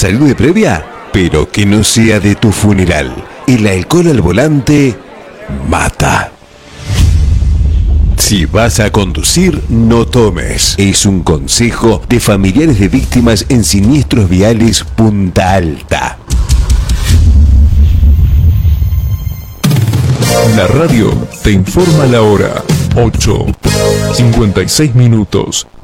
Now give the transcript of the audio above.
salud previa, pero que no sea de tu funeral. El alcohol al volante mata. Si vas a conducir, no tomes. Es un consejo de familiares de víctimas en siniestros viales Punta Alta. La radio te informa la hora. 8:56.